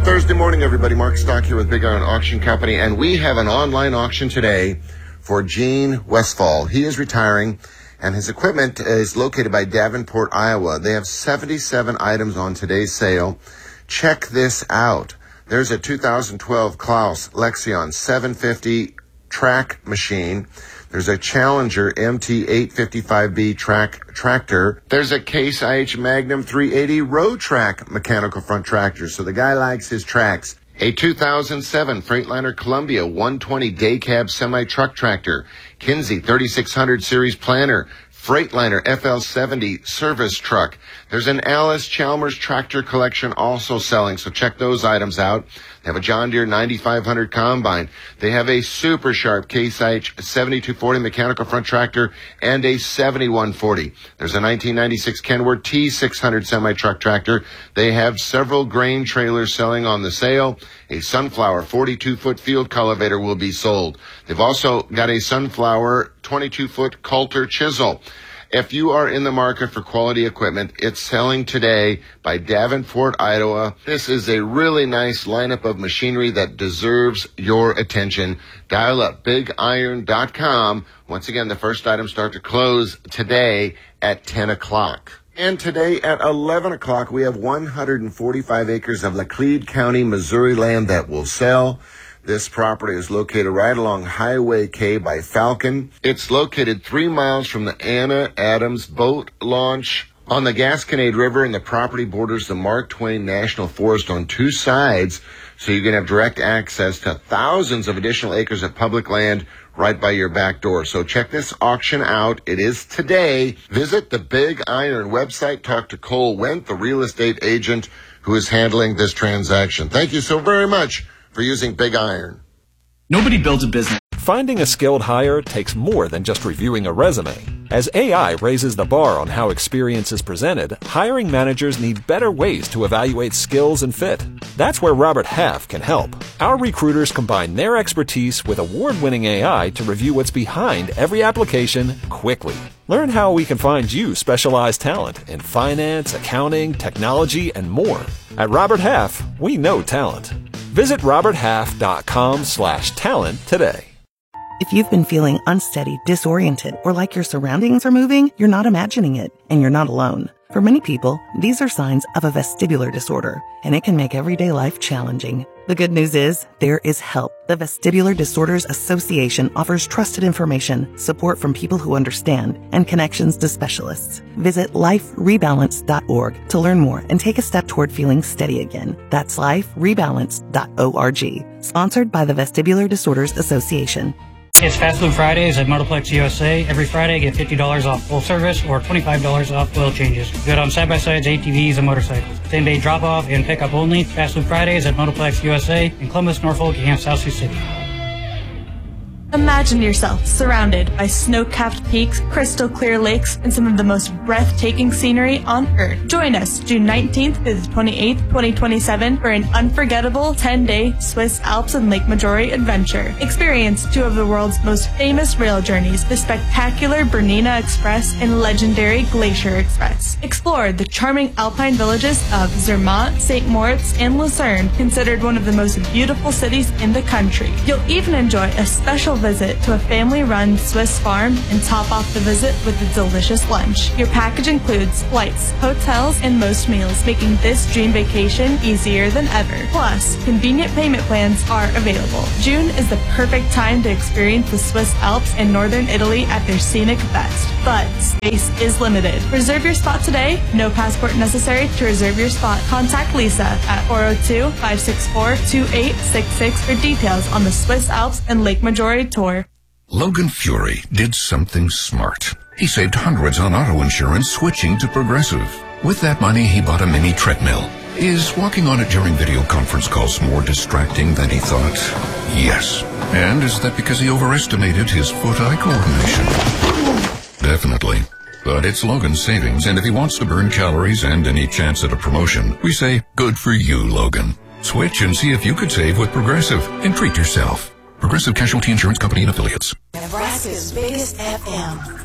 Thursday morning, everybody. Mark Stock here with Big Iron Auction Company, and we have an online auction today for Gene Westfall. He is retiring, and his equipment is located by Davenport, Iowa. They have 77 items on today's sale. Check this out. There's a 2012 Klaus Lexion 750 track machine. There's a Challenger MT855B tractor. There's a Case IH Magnum 380 road track mechanical front tractor. So the guy likes his tracks. A 2007 Freightliner Columbia 120 day cab semi-truck tractor. Kinsey 3600 series planner. Freightliner FL70 service truck. There's an Alice Chalmers tractor collection also selling, so check those items out. They have a John Deere 9500 combine. They have a Super Sharp Case IH 7240 mechanical front tractor and a 7140. There's a 1996 Kenworth T600 semi-truck tractor. They have several grain trailers selling on the sale. A Sunflower 42-foot field cultivator will be sold. They've also got a Sunflower 22-foot Coulter chisel. If you are in the market for quality equipment, it's selling today by Davenport, Iowa. This is a really nice lineup of machinery that deserves your attention. Dial up BigIron.com. Once again, the first items start to close today at 10 o'clock. And today at 11 o'clock, we have 145 acres of Laclede County, Missouri land that will sell. This property is located right along Highway K by Falcon. It's located 3 miles from the Anna Adams boat launch on the Gasconade River, and the property borders the Mark Twain National Forest on two sides. So you're going to have direct access to thousands of additional acres of public land right by your back door. So check this auction out. It is today. Visit the Big Iron website. Talk to Cole Wendt, the real estate agent who is handling this transaction. Thank you so very much for using Big Iron. Nobody builds a business. Finding a skilled hire takes more than just reviewing a resume. As AI raises the bar on how experience is presented, hiring managers need better ways to evaluate skills and fit. That's where Robert Half can help. Our recruiters combine their expertise with award-winning AI to review what's behind every application quickly. Learn how we can find you specialized talent in finance, accounting, technology, and more. At Robert Half, we know talent. Visit roberthalf.com/talent today. If you've been feeling unsteady, disoriented, or like your surroundings are moving, you're not imagining it, and you're not alone. For many people, these are signs of a vestibular disorder, and it can make everyday life challenging. The good news is, there is help. The Vestibular Disorders Association offers trusted information, support from people who understand, and connections to specialists. Visit liferebalance.org to learn more and take a step toward feeling steady again. That's liferebalance.org. Sponsored by the Vestibular Disorders Association. It's Fast Food Fridays at Motorplex USA. Every Friday, get $50 off full service or $25 off oil changes. Good on side-by-sides, ATVs, and motorcycles. Same-day drop-off and pick-up only. Fast Food Fridays at Motorplex USA in Columbus, Norfolk, and South Sioux City. Imagine yourself surrounded by snow-capped peaks, crystal clear lakes, and some of the most breathtaking scenery on Earth. Join us June 19th to the 28th, 2027 for an unforgettable 10-day Swiss Alps and Lake Maggiore adventure. Experience two of the world's most famous rail journeys, the spectacular Bernina Express and legendary Glacier Express. Explore the charming alpine villages of Zermatt, St. Moritz, and Lucerne, considered one of the most beautiful cities in the country. You'll even enjoy a special visit to a family-run Swiss farm and top off the visit with a delicious lunch. Your package includes flights, hotels, and most meals, making this dream vacation easier than ever. Plus, convenient payment plans are available. June is the perfect time to experience the Swiss Alps and northern Italy at their scenic best. But space is limited. Reserve your spot today. No passport necessary to reserve your spot. Contact Lisa at 402-564-2866 for details on the Swiss Alps and Lake Maggiore tour. Logan Fury did something smart. He saved hundreds on auto insurance switching to Progressive. With that money, he bought a mini treadmill. Is walking on it during video conference calls more distracting than he thought? Yes. And is that because he overestimated his foot-eye coordination? Definitely. But it's Logan's savings, and if he wants to burn calories and any chance at a promotion, we say, good for you, Logan. Switch and see if you could save with Progressive and treat yourself. Progressive Casualty Insurance Company and Affiliates. Nebraska's biggest FM.